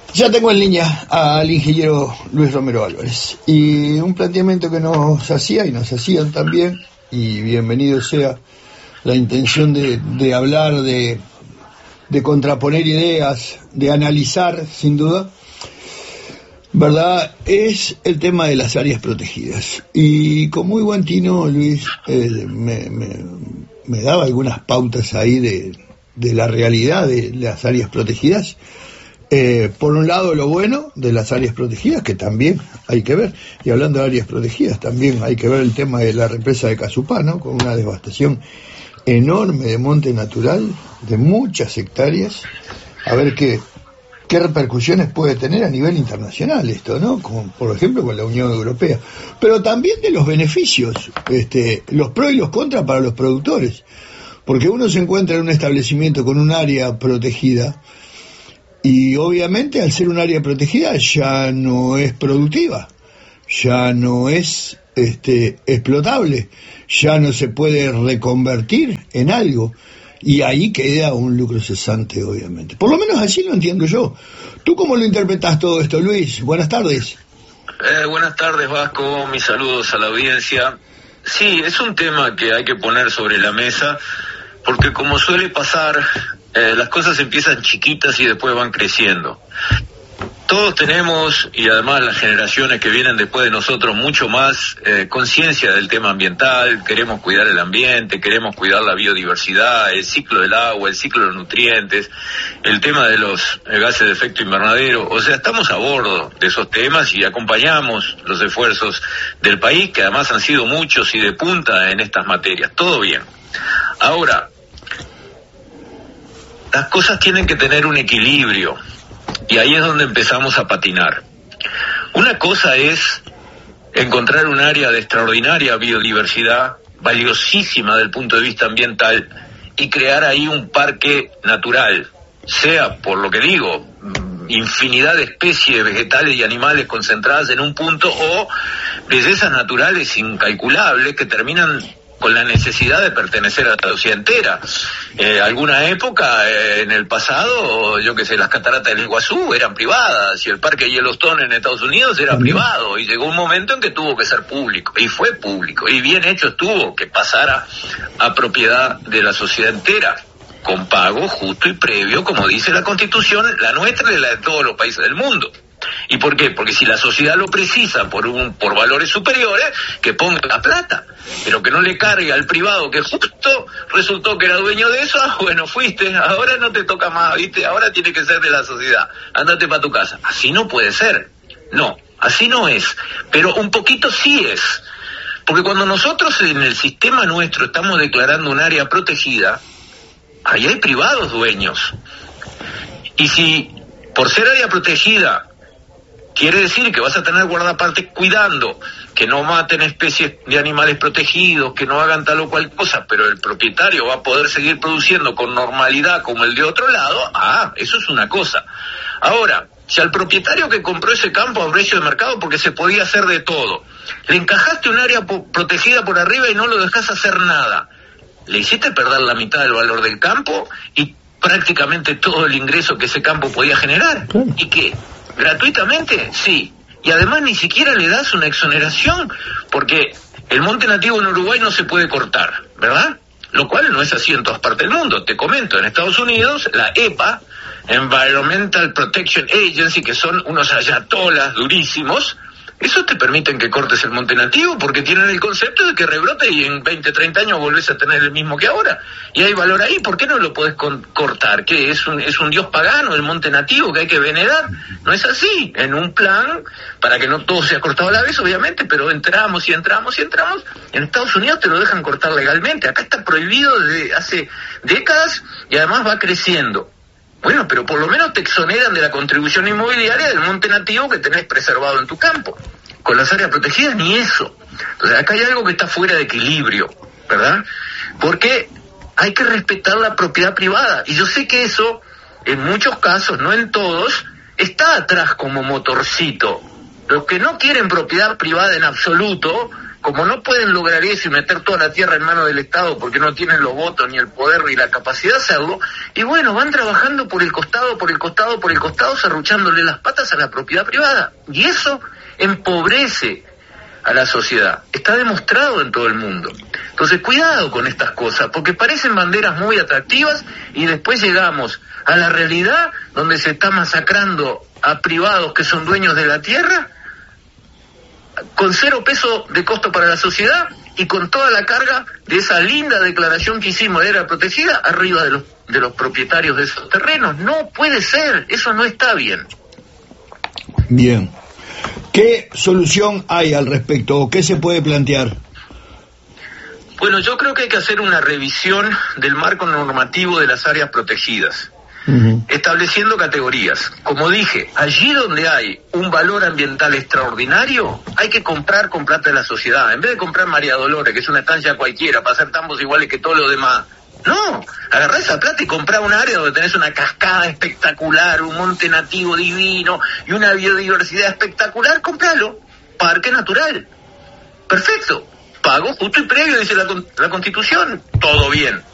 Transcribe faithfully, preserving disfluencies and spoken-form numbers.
Ya tengo en línea al ingeniero Luis Romero Álvarez y un planteamiento que nos hacía y nos hacían también, y bienvenido sea la intención de, de hablar, de, de contraponer ideas, de analizar, sin duda, ¿verdad? Es el tema de las áreas protegidas. Y con muy buen tino, Luis eh, me, me, me daba algunas pautas ahí de, de la realidad de las áreas protegidas. Eh, por un lado, lo bueno de las áreas protegidas, que también hay que ver, y hablando de áreas protegidas, también hay que ver el tema de la represa de Casupá, ¿no? Con una devastación enorme de monte natural, de muchas hectáreas, a ver qué, qué repercusiones puede tener a nivel internacional esto, ¿no? Como, por ejemplo, con la Unión Europea, pero también de los beneficios, este, los pros y los contras para los productores, porque uno se encuentra en un establecimiento con un área protegida, y obviamente al ser un área protegida ya no es productiva, ya no es este, explotable, ya no se puede reconvertir en algo, y ahí queda un lucro cesante, obviamente. Por lo menos así lo entiendo yo. ¿Tú cómo lo interpretas todo esto, Luis? Buenas tardes. Eh, buenas tardes, Vasco, mis saludos a la audiencia. Sí, es un tema que hay que poner sobre la mesa, porque como suele pasar, Eh, las cosas empiezan chiquitas y después van creciendo. Todos tenemos, y además las generaciones que vienen después de nosotros, mucho más eh, conciencia del tema ambiental. Queremos cuidar el ambiente, queremos cuidar la biodiversidad, el ciclo del agua, el ciclo de los nutrientes, el tema de los eh, gases de efecto invernadero. O sea, estamos a bordo de esos temas y acompañamos los esfuerzos del país, que además han sido muchos y de punta en estas materias. Todo bien. Ahora, las cosas tienen que tener un equilibrio, y ahí es donde empezamos a patinar. Una cosa es encontrar un área de extraordinaria biodiversidad, valiosísima desde el punto de vista ambiental, y crear ahí un parque natural, sea, por lo que digo, infinidad de especies vegetales y animales concentradas en un punto, o bellezas naturales incalculables que terminan con la necesidad de pertenecer a la sociedad entera. Eh, alguna época, eh, en el pasado, yo que sé, las cataratas del Iguazú eran privadas, y el parque Yellowstone en Estados Unidos era privado, y llegó un momento en que tuvo que ser público, y fue público, y bien hecho estuvo que pasara a propiedad de la sociedad entera, con pago justo y previo, como dice la Constitución, la nuestra y la de todos los países del mundo. ¿Y por qué? Porque si la sociedad lo precisa por un por valores superiores, que ponga la plata, pero que no le cargue al privado que justo resultó que era dueño de eso. Ah, bueno, fuiste, ahora no te toca más, ¿viste? Ahora tiene que ser de la sociedad, ándate para tu casa. Así no puede ser, no, así no es, pero un poquito sí es, porque cuando nosotros en el sistema nuestro estamos declarando un área protegida, ahí hay privados dueños, y si por ser área protegida quiere decir que vas a tener guardapartes cuidando que no maten especies de animales protegidos, que no hagan tal o cual cosa, pero el propietario va a poder seguir produciendo con normalidad como el de otro lado, ah, eso es una cosa. Ahora, si al propietario que compró ese campo a precio de mercado, porque se podía hacer de todo, le encajaste un área po- protegida por arriba y no lo dejás hacer nada, le hiciste perder la mitad del valor del campo y prácticamente todo el ingreso que ese campo podía generar. ¿Y qué? ¿Gratuitamente? Sí. Y además ni siquiera le das una exoneración, porque el monte nativo en Uruguay no se puede cortar, ¿verdad? Lo cual no es así en todas partes del mundo. Te comento, en Estados Unidos, la E P A, Environmental Protection Agency, que son unos ayatolas durísimos, esos te permiten que cortes el monte nativo, porque tienen el concepto de que rebrote y en veinte, treinta años volvés a tener el mismo que ahora. Y hay valor ahí, ¿por qué no lo podés con- cortar? ¿Qué? ¿Es un, es un dios pagano el monte nativo que hay que venerar? No es así. En un plan, para que no todo sea cortado a la vez, obviamente, pero entramos y entramos y entramos. En Estados Unidos te lo dejan cortar legalmente. Acá está prohibido desde hace décadas y además va creciendo. Bueno, pero por lo menos te exoneran de la contribución inmobiliaria del monte nativo que tenés preservado en tu campo. Con las áreas protegidas ni eso. Entonces acá hay algo que está fuera de equilibrio, ¿verdad? Porque hay que respetar la propiedad privada. Y yo sé que eso, en muchos casos, no en todos, está atrás como motorcito. Los que no quieren propiedad privada en absoluto como no pueden lograr eso y meter toda la tierra en manos del Estado porque no tienen los votos, ni el poder, ni la capacidad de hacerlo, y bueno, van trabajando por el costado, por el costado, por el costado, serruchándole las patas a la propiedad privada. Y eso empobrece a la sociedad. Está demostrado en todo el mundo. Entonces, cuidado con estas cosas, porque parecen banderas muy atractivas y después llegamos a la realidad donde se está masacrando a privados que son dueños de la tierra con cero peso de costo para la sociedad y con toda la carga de esa linda declaración que hicimos de área protegida arriba de los, de los propietarios de esos terrenos. No puede ser, eso no está bien. Bien. ¿Qué solución hay al respecto o qué se puede plantear? Bueno, yo creo que hay que hacer una revisión del marco normativo de las áreas protegidas, uh-huh. estableciendo categorías. Como dije, allí donde hay un valor ambiental extraordinario, hay que comprar con plata de la sociedad. En vez de comprar María Dolores, que es una estancia cualquiera, para hacer tambos iguales que todos los demás, no, agarrá esa plata y comprá un área donde tenés una cascada espectacular, un monte nativo divino y una biodiversidad espectacular, compralo, parque natural. Perfecto, pago justo y previo, dice la, la Constitución, todo bien.